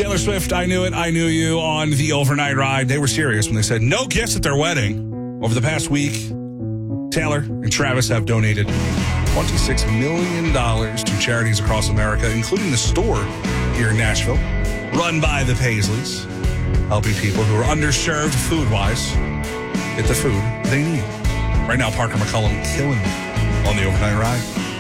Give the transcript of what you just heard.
Taylor Swift, I Knew It, I Knew You on the overnight ride. They were serious when they said no gifts at their wedding. Over the past week, Taylor and Travis have donated $26 million to charities across America, including the store here in Nashville, run by the Paisleys, helping people who are underserved food-wise get the food they need. Right now, Parker McCullum killing it on the overnight ride.